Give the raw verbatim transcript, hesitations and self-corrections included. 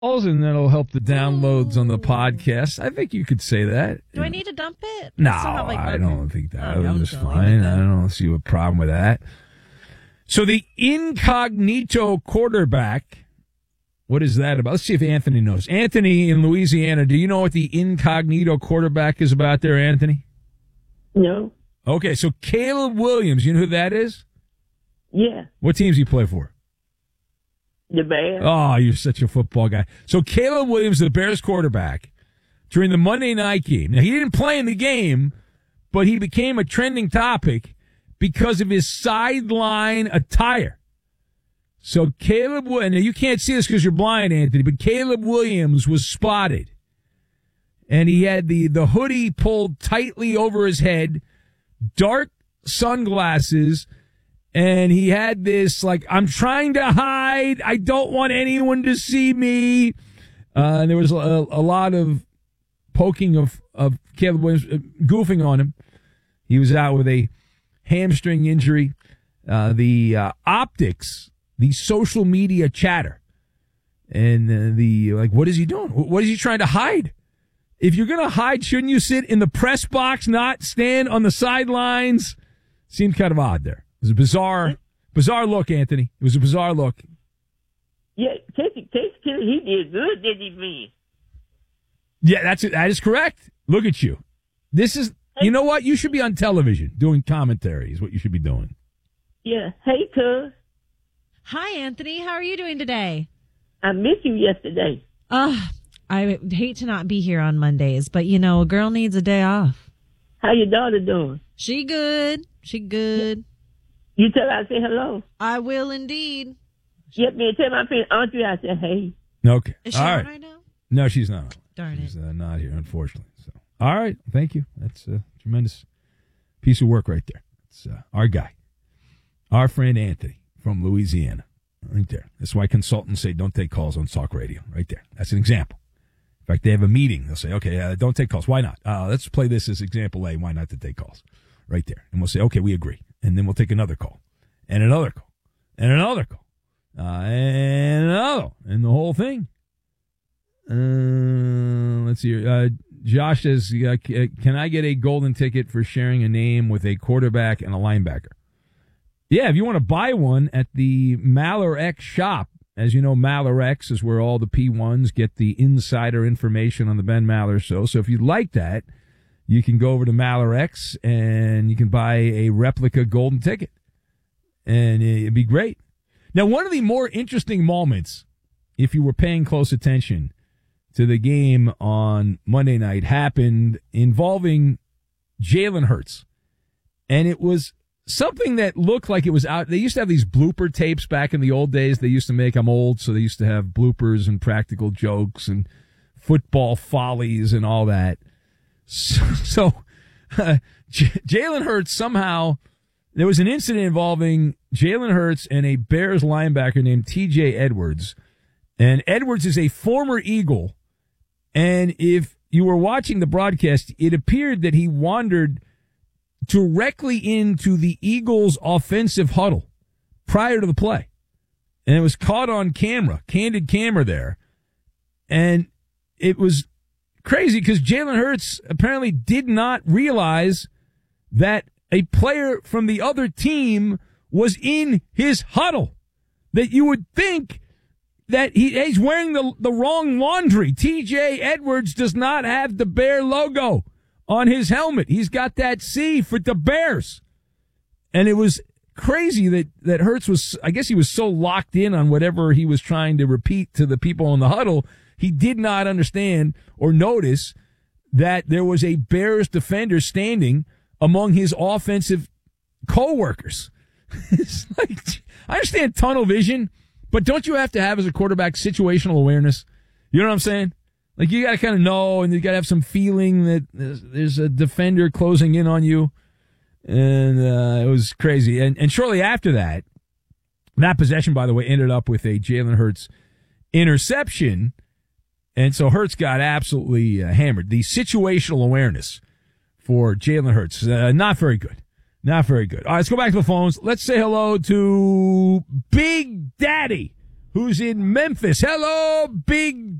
And that'll help the downloads on the podcast. I think you could say that. Do I need to dump it? No, Not, like, I don't think that. Oh, It was fine. I don't see a problem with that. So the incognito quarterback, what is that about? Let's see if Anthony knows. Anthony in Louisiana, do you know what the incognito quarterback is about there, Anthony? No. Okay, so Caleb Williams, you know who that is? Yeah. What teams he play for? The Bears. Oh, you're such a football guy. So Caleb Williams, the Bears quarterback, during the Monday night game. Now, he didn't play in the game, but he became a trending topic because of his sideline attire. So Caleb, and you can't see this because you're blind, Anthony, but Caleb Williams was spotted. And he had the, the hoodie pulled tightly over his head, dark sunglasses, and he had this, like, I'm trying to hide. I don't want anyone to see me. Uh, and there was a, a lot of poking of, of Caleb Williams, uh, goofing on him. He was out with a hamstring injury. Uh, the uh, optics, the social media chatter, and uh, the, like, what is he doing? What is he trying to hide? If you're going to hide, shouldn't you sit in the press box, not stand on the sidelines? Seemed kind of odd there. It was a bizarre, bizarre look, Anthony. It was a bizarre look. Yeah, Casey, Casey, he did good, didn't he, man? Yeah, that's it. That is correct. Look at you. This is, you know what? You should be on television doing commentary is what you should be doing. Yeah. Hey, cuz. Hi, Anthony. How are you doing today? I missed you yesterday. Uh, I hate to not be here on Mondays, but, you know, a girl needs a day off. How your daughter doing? She good. She good. You tell her I say hello. I will indeed. Yep, man. Tell my friend Audrey I said hey. Okay. Is she all on right. right now? No, she's not. Darn she's, it. uh, not here, unfortunately. So, all right. Thank you. That's a tremendous piece of work right there. It's uh, our guy, our friend Anthony from Louisiana, right there. That's why consultants say don't take calls on talk radio. Right there. That's an example. In fact, they have a meeting. They'll say, okay, uh, don't take calls. Why not? Uh, let's play this as example A. Why not to take calls? Right there. And we'll say, okay, we agree. And then we'll take another call and another call and another call uh, and another and the whole thing. Uh, let's see. Uh, Josh says, uh, can I get a golden ticket for sharing a name with a quarterback and a linebacker? Yeah, if you want to buy one at the Maller X shop. As you know, Maller X is where all the P ones get the insider information on the Ben Maller show. So if you'd like that, you can go over to Maller X and you can buy a replica golden ticket. And it'd be great. Now, one of the more interesting moments, if you were paying close attention to the game on Monday night, happened involving Jalen Hurts. And it was something that looked like it was out. They used to have these blooper tapes back in the old days. They used to make, I'm old, so they used to have bloopers and practical jokes and football follies and all that. So, so uh, J- Jalen Hurts somehow, there was an incident involving Jalen Hurts and a Bears linebacker named T J Edwards. And Edwards is a former Eagle. And if you were watching the broadcast, it appeared that he wandered directly into the Eagles' offensive huddle prior to the play. And it was caught on camera, candid camera there. And it was crazy because Jalen Hurts apparently did not realize that a player from the other team was in his huddle. That you would think that he, he's wearing the, the wrong laundry. T J Edwards does not have the Bear logo on his helmet. He's got that C for the Bears. And it was crazy that, that Hurts was, I guess he was so locked in on whatever he was trying to repeat to the people in the huddle, he did not understand or notice that there was a Bears defender standing among his offensive co-workers. It's like, I understand tunnel vision, but don't you have to have as a quarterback situational awareness? You know what I'm saying? Like, you got to kind of know, and you got to have some feeling that there's, there's a defender closing in on you. And uh, it was crazy. And, and shortly after that, that possession, by the way, ended up with a Jalen Hurts interception. And so Hurts got absolutely uh, hammered. The situational awareness for Jalen Hurts, uh, not very good. Not very good. All right, let's go back to the phones. Let's say hello to Big Daddy who's in Memphis. Hello, Big